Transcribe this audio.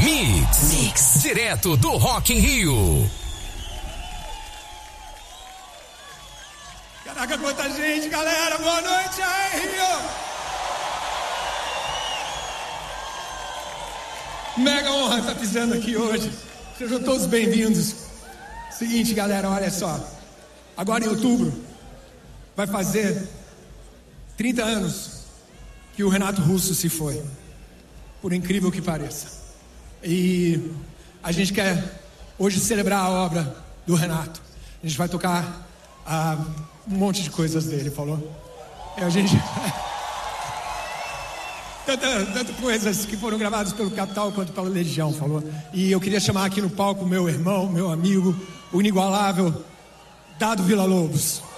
Mix. Direto do Rock in Rio. Caraca, quanta gente, galera. Boa noite aí, Rio. Mega honra estar pisando aqui hoje. Sejam todos bem-vindos. Seguinte, galera, olha só. Agora em outubro vai fazer 30 anos que o Renato Russo se foi. Por incrível que pareça. E a gente quer hoje celebrar a obra do Renato. A gente vai tocar um monte de coisas dele, falou? E a gente... Tanto coisas que foram gravadas pelo Capital quanto pela Legião, falou? E eu queria chamar aqui no palco meu irmão, meu amigo, o inigualável Dado Villa-Lobos.